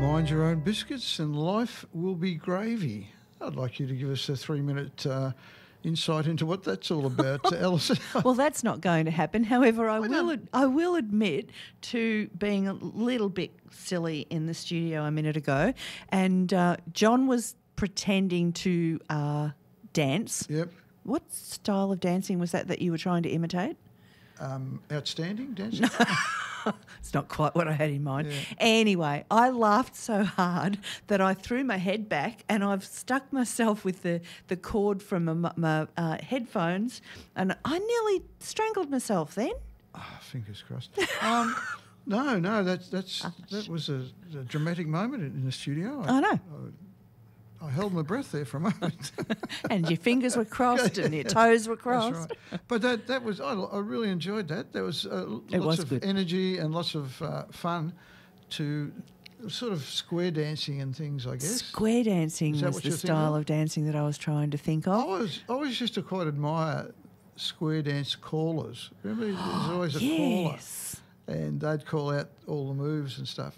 Mind your own biscuits and life will be gravy. I'd like you to give us a 3-minute insight into what that's all about, Alison. Well, that's not going to happen. However, I will admit to being a little bit silly in the studio a minute ago, and John was pretending to dance. Yep. What style of dancing was that you were trying to imitate? Outstanding dancing. It's not quite what I had in mind. Yeah. Anyway, I laughed so hard that I threw my head back and I've stuck myself with the cord from my headphones, and I nearly strangled myself then. Oh, fingers crossed. No, that was a dramatic moment in the studio. I know. I held my breath there for a moment. And your fingers were crossed and your toes were crossed. That's right. But that was, I really enjoyed that. There was lots of good. energy and lots of fun to sort of square dancing and things, I guess. Square dancing Is that was what the you're thinking style of? of dancing that I was trying to think of. I always used to quite admire square dance callers. Remember, there's always a caller. Yes. And they'd call out all the moves and stuff.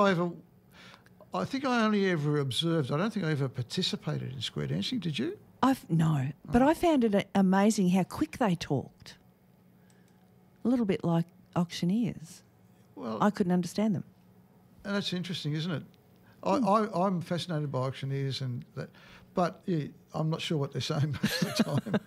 I think I only ever observed. I don't think I ever participated in square dancing. Did you? No, but I found it amazing how quick they talked. A little bit like auctioneers. Well, I couldn't understand them. and that's interesting, isn't it? I'm fascinated by auctioneers and that, but yeah, I'm not sure what they're saying most of the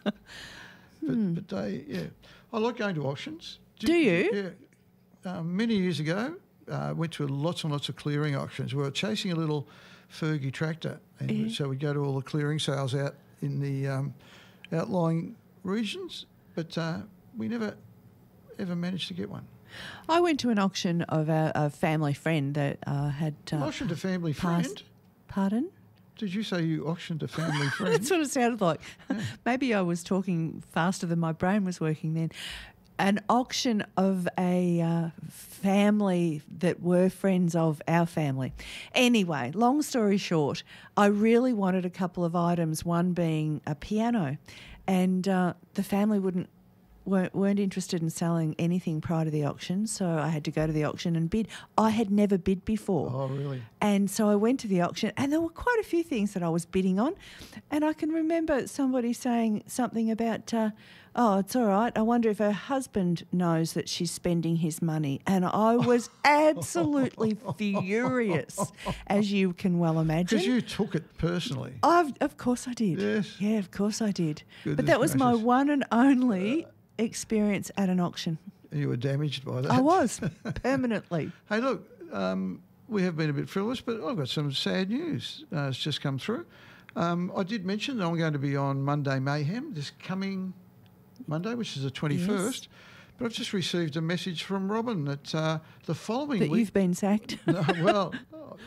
time. But they, yeah, I like going to auctions. Do you? Yeah. Many years ago, went to lots and lots of clearing auctions. We were chasing a little Fergie tractor, and so we'd go to all the clearing sales out in the outlying regions, but we never ever managed to get one. I went to an auction of a family friend that had Auctioned a family passed. friend? Pardon? Did you say you auctioned a family friend? That's what it sounded like. Maybe I was talking faster than my brain was working then. An auction of a family that were friends of our family. Anyway, long story short, I really wanted a couple of items, one being a piano, and the family weren't interested in selling anything prior to the auction, so I had to go to the auction and bid. I had never bid before. Oh, really? And so I went to the auction, and there were quite a few things that I was bidding on, and I can remember somebody saying something about, oh, it's all right, I wonder if her husband knows that she's spending his money. And I was absolutely furious, as you can well imagine. Because you took it personally. Of course I did. Yes. Yeah, of course I did. But Goodness that was my gracious. one and only experience at an auction. You were damaged by that. I was, permanently. Hey, look, we have been a bit frivolous, but I've got some sad news. It's just come through. I did mention that I'm going to be on Monday Mayhem this coming Monday, which is the 21st. Yes. But I've just received a message from Robin that the following That week... you've been sacked. No, well,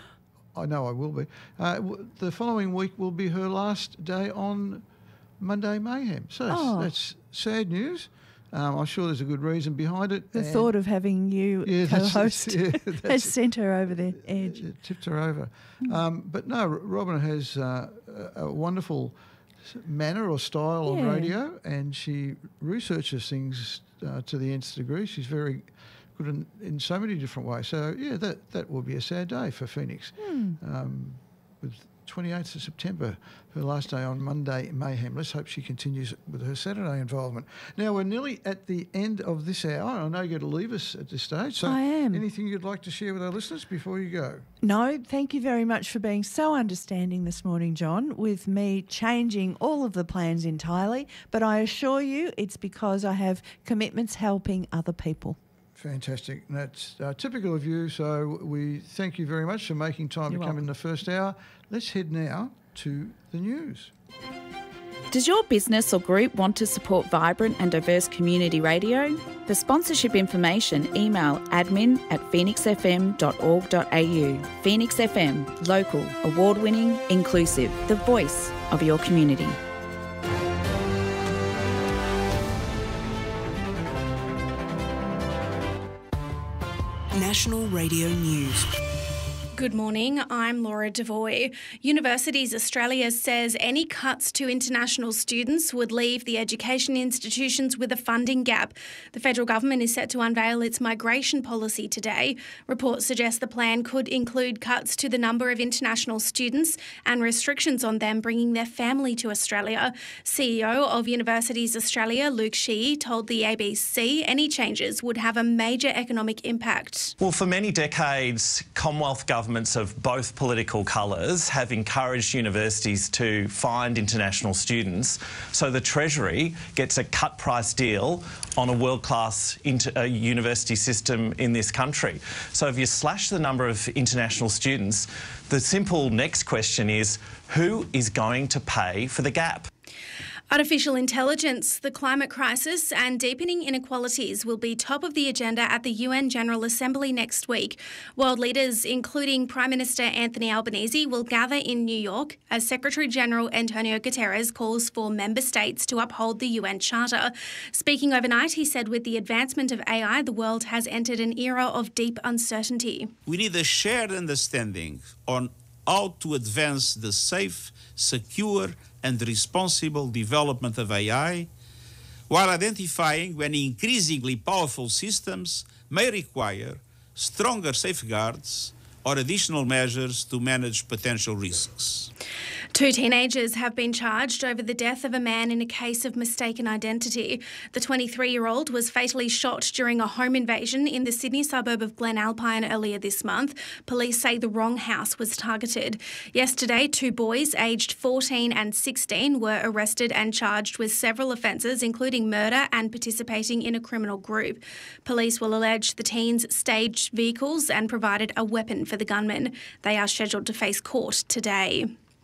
I know I will be. The following week will be her last day on Monday Mayhem. So that's sad news. I'm sure there's a good reason behind it. The thought of having you co-host has sent her over the edge. It tipped her over. But no, Robin has a wonderful manner or style on radio, and she researches things to the nth degree. She's very good in so many different ways. So, yeah, that will be a sad day for Phoenix. With 28th of September, her last day on Monday Mayhem. Let's hope she continues with her Saturday involvement. Now, we're nearly at the end of this hour. I know you're going to leave us at this stage. So I am. Anything you'd like to share with our listeners before you go? No, thank you very much for being so understanding this morning, John, with me changing all of the plans entirely. But I assure you it's because I have commitments helping other people. Fantastic. That's typical of you, so we thank you very much for making time to come in the first hour. Let's head now to the news. Does your business or group want to support vibrant and diverse community radio? For sponsorship information, email admin@phoenixfm.org.au. Phoenix FM, local, award-winning, inclusive, the voice of your community. National Radio News. Good morning, I'm Laura Devoy. Universities Australia says any cuts to international students would leave the education institutions with a funding gap. The federal government is set to unveil its migration policy today. Reports suggest the plan could include cuts to the number of international students and restrictions on them bringing their family to Australia. CEO of Universities Australia, Luke Sheehy, told the ABC any changes would have a major economic impact. Well, for many decades, Commonwealth governments of both political colours have encouraged universities to find international students, so the Treasury gets a cut price deal on a world-class university system in this country. So if you slash the number of international students, the simple next question is, who is going to pay for the gap? Artificial intelligence, the climate crisis and deepening inequalities will be top of the agenda at the UN General Assembly next week. World leaders, including Prime Minister Anthony Albanese, will gather in New York as Secretary-General Antonio Guterres calls for member states to uphold the UN Charter. Speaking overnight, he said with the advancement of AI, the world has entered an era of deep uncertainty. We need a shared understanding on how to advance the safe, secure and responsible development of AI, while identifying when increasingly powerful systems may require stronger safeguards or additional measures to manage potential risks. 2 teenagers have been charged over the death of a man in a case of mistaken identity. The 23-year-old was fatally shot during a home invasion in the Sydney suburb of Glenalpine earlier this month. Police say the wrong house was targeted. Yesterday, 2 boys aged 14 and 16 were arrested and charged with several offences, including murder and participating in a criminal group. Police will allege the teens staged vehicles and provided a weapon for the gunmen. They are scheduled to face court today.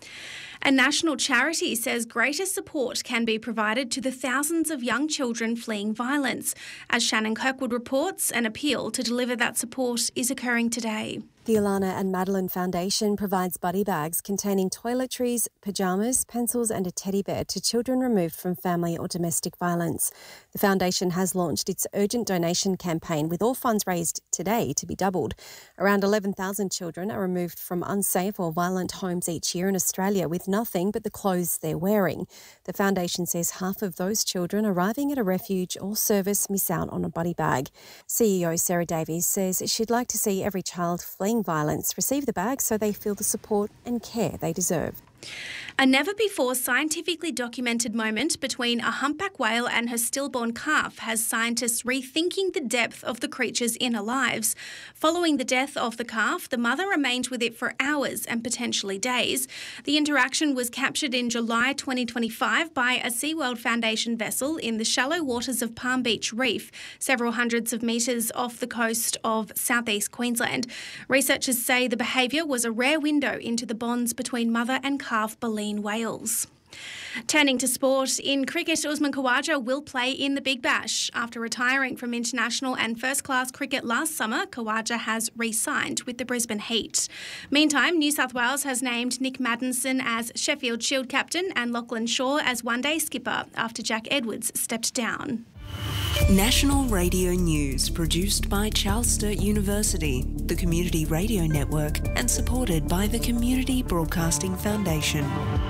A national charity says greater support can be provided to the thousands of young children fleeing violence. As Shannon Kirkwood reports, an appeal to deliver that support is occurring today. The Alana and Madeline Foundation provides buddy bags containing toiletries, pyjamas, pencils and a teddy bear to children removed from family or domestic violence. The foundation has launched its urgent donation campaign with all funds raised today to be doubled. Around 11,000 children are removed from unsafe or violent homes each year in Australia with nothing but the clothes they're wearing. The foundation says half of those children arriving at a refuge or service miss out on a buddy bag. CEO Sarah Davies says she'd like to see every child fleeing violence receive the bag so they feel the support and care they deserve. A never-before scientifically documented moment between a humpback whale and her stillborn calf has scientists rethinking the depth of the creature's inner lives. Following the death of the calf, the mother remained with it for hours and potentially days. The interaction was captured in July 2025 by a SeaWorld Foundation vessel in the shallow waters of Palm Beach Reef, several hundreds of metres off the coast of southeast Queensland. Researchers say the behaviour was a rare window into the bonds between mother and calf baleen whales. Turning to sport, in cricket, Usman Khawaja will play in the Big Bash. After retiring from international and first-class cricket last summer, Khawaja has re-signed with the Brisbane Heat. Meantime, New South Wales has named Nick Maddinson as Sheffield Shield captain and Lachlan Shaw as one-day skipper after Jack Edwards stepped down. National Radio News, produced by Charles Sturt University, the Community Radio Network, and supported by the Community Broadcasting Foundation.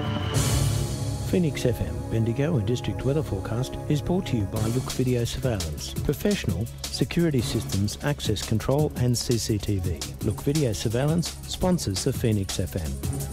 Phoenix FM, Bendigo and District Weather Forecast is brought to you by Look Video Surveillance. Professional security systems, access control and CCTV. Look Video Surveillance sponsors the Phoenix FM.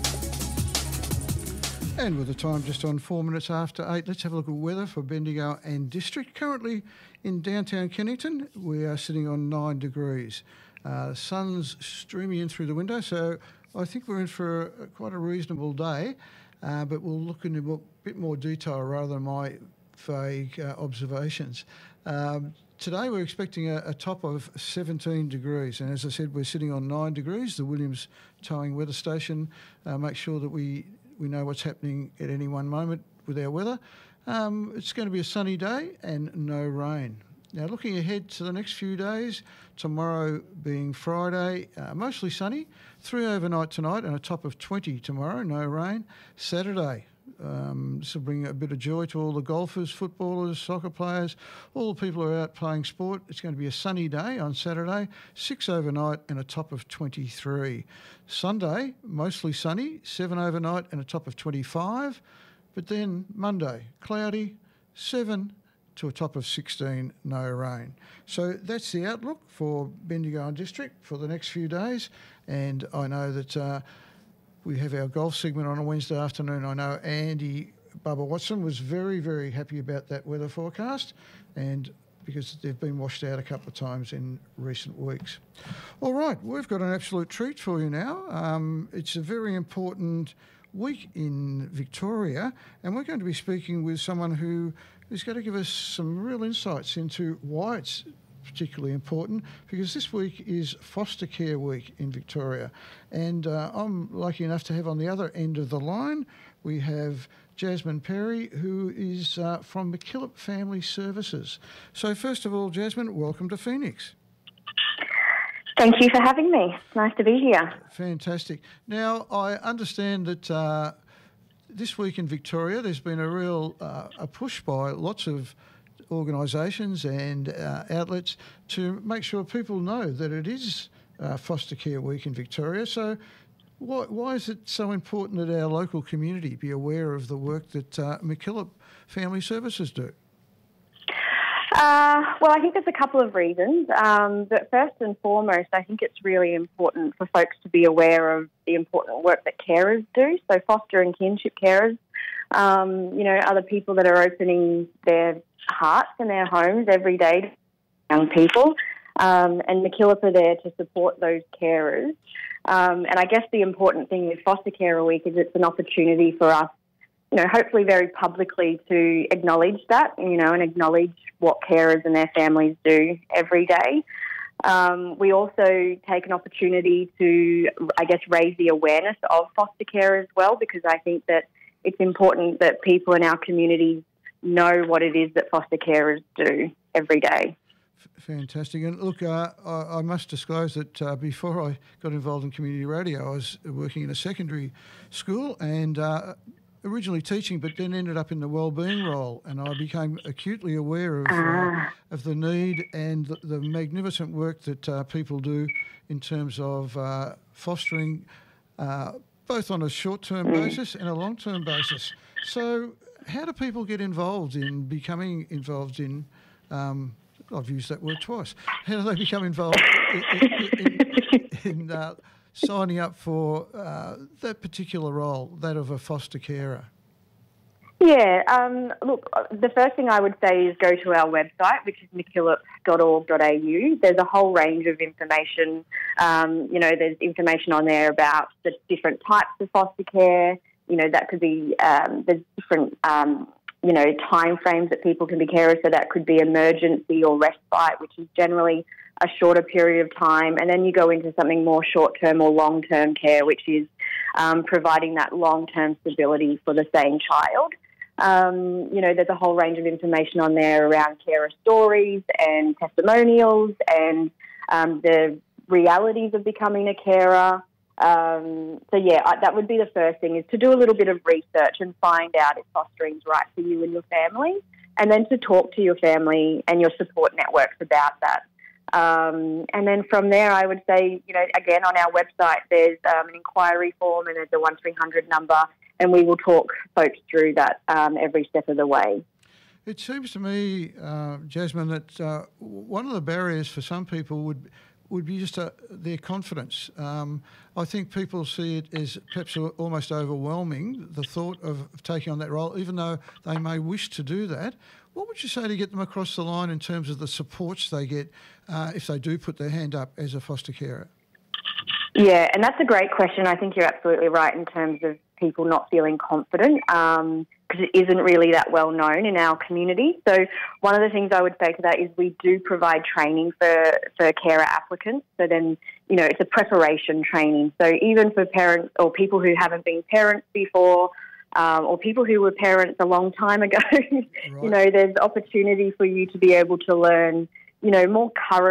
And with the time just on 4 minutes after 8, let's have a look at weather for Bendigo and District. Currently in downtown Kennington, we are sitting on 9 degrees. The sun's streaming in through the window, so I think we're in for quite a reasonable day, but we'll look into a bit more detail rather than my vague observations. Today we're expecting a top of 17 degrees, and as I said, we're sitting on 9 degrees. The Williams Towing Weather Station makes sure that we know what's happening at any one moment with our weather. It's going to be a sunny day and no rain. Now, looking ahead to the next few days, tomorrow being Friday, mostly sunny, 3 overnight tonight and a top of 20 tomorrow, no rain. Saturday, This will bring a bit of joy to all the golfers, footballers, soccer players, all the people who are out playing sport. It's going to be a sunny day on Saturday, 6 overnight and a top of 23. Sunday, mostly sunny, 7 overnight and a top of 25. But then Monday, cloudy, 7 to a top of 16, no rain. So that's the outlook for Bendigo District for the next few days. And I know that we have our golf segment on a Wednesday afternoon. I know Andy Bubba Watson was very, very happy about that weather forecast, and because they've been washed out a couple of times in recent weeks. All right, we've got an absolute treat for you now. It's a very important week in Victoria, and we're going to be speaking with someone who is going to give us some real insights into why it's particularly important, because this week is Foster Care Week in Victoria. And I'm lucky enough to have on the other end of the line, we have Jasmine Perry, who is from MacKillop Family Services. So first of all, Jasmine, welcome to Phoenix. Thank you for having me. It's nice to be here. Fantastic. Now, I understand that this week in Victoria, there's been a real a push by lots of organisations and outlets to make sure people know that it is Foster Care Week in Victoria. So why is it so important that our local community be aware of the work that MacKillop Family Services do? Well, I think there's a couple of reasons. But first and foremost, I think it's really important for folks to be aware of the important work that carers do. So foster and kinship carers, other people that are opening their hearts and their homes every day to young people. And MacKillop are there to support those carers. And I guess the important thing with Foster Care Week is it's an opportunity for us, hopefully very publicly to acknowledge that, and acknowledge what carers and their families do every day. We also take an opportunity to, raise the awareness of foster care as well, because I think that it's important that people in our communities know what it is that foster carers do every day. Fantastic. And look, I must disclose that before I got involved in community radio, I was working in a secondary school and originally teaching, but then ended up in the wellbeing role, and I became acutely aware of the need and the magnificent work that people do in terms of fostering, both on a short-term basis and a long-term basis. So how do people get involved in becoming involved in, I've used that word twice, how do they become involved in signing up for that particular role, that of a foster carer? Yeah, look, the first thing I would say is go to our website, which is mackillop.org.au. There's a whole range of information. There's information on there about the different types of foster care. That could be, there's different, time frames that people can be carers. So that could be emergency or respite, which is generally a shorter period of time. And then you go into something more short-term or long-term care, which is providing that long-term stability for the same child. There's a whole range of information on there around carer stories and testimonials and the realities of becoming a carer. That would be the first thing, is to do a little bit of research and find out if fostering is right for you and your family, and then to talk to your family and your support networks about that. And then from there, I would say, again, on our website, there's an inquiry form and there's a 1300 number, and we will talk folks through that every step of the way. It seems to me, Jasmine, that one of the barriers for some people would be just their confidence. I think people see it as perhaps almost overwhelming, the thought of taking on that role, even though they may wish to do that. What would you say to get them across the line in terms of the supports they get if they do put their hand up as a foster carer? Yeah, and that's a great question. I think you're absolutely right in terms of people not feeling confident because it isn't really that well known in our community. So one of the things I would say to that is we do provide training for carer applicants. So then, it's a preparation training. So even for parents or people who haven't been parents before, or people who were parents a long time ago, right. There's opportunity for you to be able to learn, more current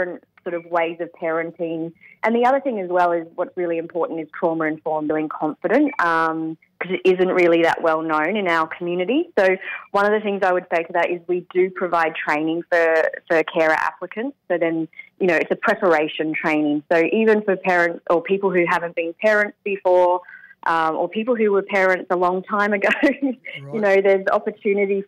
sort of ways of parenting. And the other thing as well is what's really important is trauma-informed, feeling confident, because it isn't really that well known in our community. So one of the things I would say to that is we do provide training for carer applicants. So then, you know, it's a preparation training. So even for parents or people who haven't been parents before, or people who were parents a long time ago, you know, there's opportunity